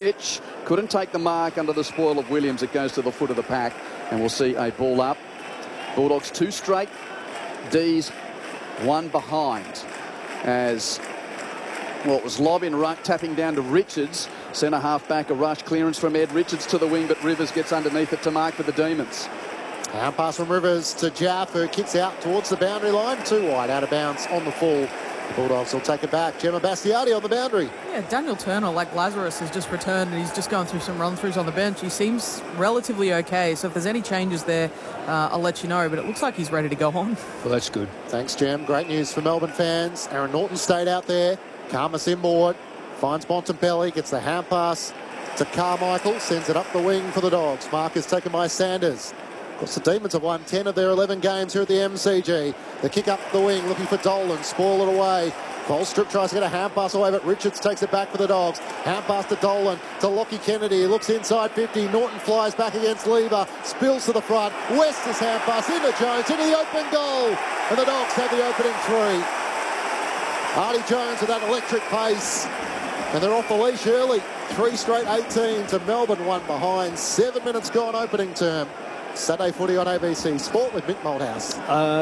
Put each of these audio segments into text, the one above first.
Fritch couldn't take the mark under the spoil of Williams. It goes to the foot of the pack, and we'll see a ball up. Bulldogs 2 straight. D's 1 behind. As well, it was Lobbin tapping down to Richards. Centre half back, a rush clearance from Ed Richards to the wing, but Rivers gets underneath it to mark for the Demons. Hand pass from Rivers to Jaff, who kicks out towards the boundary line. Too wide, out of bounds on the full. The Bulldogs will take it back. Gemma Bastiati on the boundary. Yeah, Daniel Turner, like Lazarus, has just returned and he's just going through some run-throughs on the bench. He seems relatively okay, so if there's any changes there, I'll let you know, but it looks like he's ready to go on. Well, that's good. Thanks, Gem. Great news for Melbourne fans. Aaron Norton stayed out there. Karmas inboard. Finds Bontempelli, gets the hand pass to Carmichael, sends it up the wing for the Dogs. Mark is taken by Sanders. Of course, the Demons have won 10 of their 11 games here at the MCG. The kick up the wing, looking for Dolan, spoil it away. Volstrup tries to get a hand pass away, but Richards takes it back for the Dogs. Hand pass to Dolan, to Lockie Kennedy. He looks inside 50. Norton flies back against Lever, spills to the front. West's hand pass into Jones, into the open goal. And the Dogs have the opening 3. Artie Jones with that electric pace. And they're off the leash early. 3 straight 18 to Melbourne, 1 behind. 7 minutes gone opening term. Saturday footy on ABC Sport with Mick Malthouse.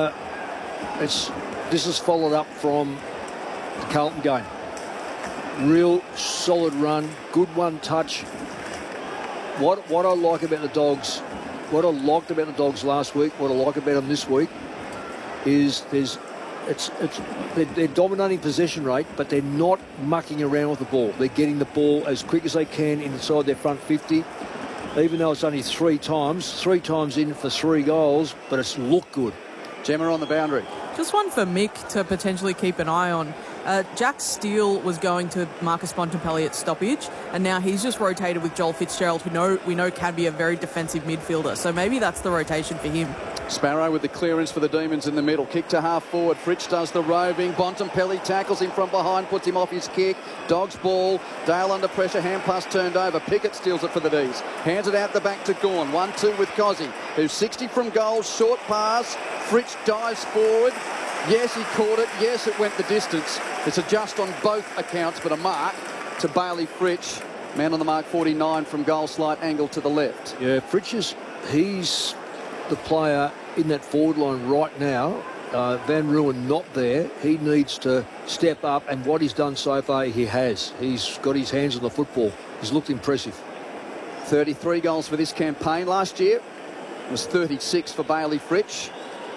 This is followed up from the Carlton game. Real solid run, good one touch. What I like about the Dogs, what I liked about the Dogs last week, what I like about them this week, is they're dominating possession rate, but they're not mucking around with the ball. They're getting the ball as quick as they can inside their front 50. Even though it's only 3 times in for 3 goals, but it's looked good. Gemma on the boundary. Just one for Mick to potentially keep an eye on. Jack Steele was going to Marcus Bontempelli at stoppage, and now he's just rotated with Joel Fitzgerald, who we know can be a very defensive midfielder. So maybe that's the rotation for him. Sparrow with the clearance for the Demons in the middle. Kick to half forward. Fritch does the roving. Bontempelli tackles him from behind, puts him off his kick. Dogs ball. Dale under pressure. Hand pass turned over. Pickett steals it for the D's. Hands it out the back to Gawn. 1-2 with Cozzy, who's 60 from goal. Short pass. Fritch dives forward. Yes, he caught it. Yes, it went the distance. It's a just on both accounts, but a mark to Bailey Fritch. Man on the mark, 49 from goal, slight angle to the left. Yeah, Fritch he's the player in that forward line right now. Van Ruin not there. He needs to step up, and what he's done so far, he has. He's got his hands on the football. He's looked impressive. 33 goals for this campaign. Last year it was 36 for Bailey Fritch.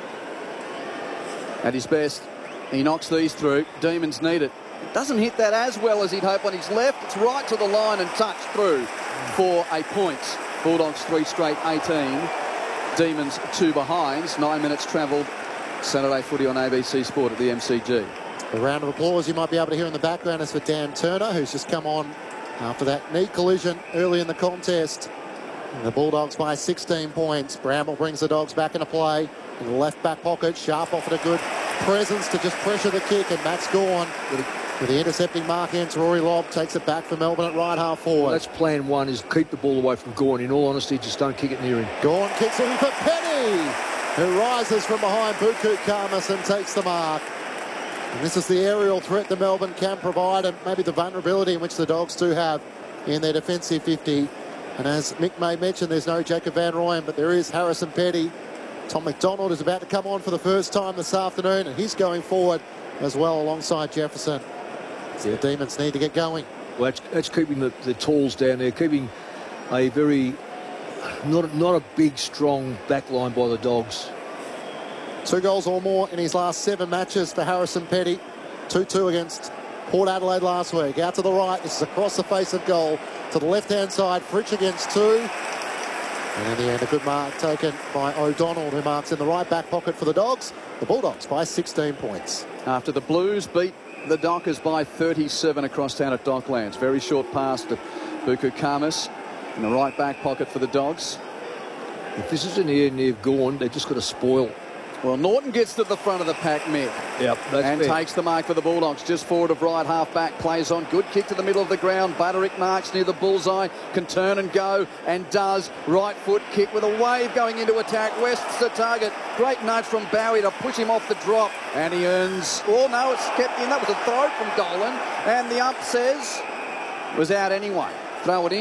At his best, he knocks these through. Demons need it. Doesn't hit that as well as he'd hope on his left. It's right to the line and touched through for a point. Bulldogs 3 straight 18. Demons 2 behinds. 9 minutes travelled. Saturday footy on ABC Sport at the MCG. A round of applause you might be able to hear in the background is for Dan Turner, who's just come on after that knee collision early in the contest. And the Bulldogs by 16 points. Bramble brings the Dogs back into play. In the left back pocket, Sharp offered a good presence to just pressure the kick, and Matt's gone with the intercepting mark ends. Rory Lobb takes it back for Melbourne at right half forward. Well, that's plan 1, is keep the ball away from Gawn. In all honesty, just don't kick it near him. Gawn kicks it for Penny, who rises from behind Buku Karmas and takes the mark. And this is the aerial threat the Melbourne can provide, and maybe the vulnerability in which the Dogs do have in their defensive 50. And as Mick May mentioned, there's no Jacob Van Rooyen, but there is Harrison Petty. Tom McDonald is about to come on for the first time this afternoon, and he's going forward as well alongside Jefferson. So the Demons need to get going. Well, that's keeping the talls down there, keeping a very, not a big, strong back line by the Dogs. 2 goals or more in his last 7 matches for Harrison Petty. 2-2 against Port Adelaide last week. Out to the right, this is across the face of goal. To the left-hand side, Fritch against 2. And in the end, a good mark taken by O'Donnell, who marks in the right back pocket for the Dogs. The Bulldogs by 16 points. After the Blues beat the Dockers by 37 across town at Docklands. Very short pass to Buku Karmas in the right back pocket for the Dogs. If this is an area near Gawn, they've just got to spoil. Well, Norton gets to the front of the pack, Mick. Yep, and takes the mark for the Bulldogs. Just forward of right half back. Plays on. Good kick to the middle of the ground. Butterick marks near the bullseye. Can turn and go, and does. Right foot kick with a wave going into attack. West's the target. Great nudge from Bowie to push him off the drop. And he earns... Oh, no, it's kept in. That was a throw from Dolan. And the ump says... was out anyway. Throw it in.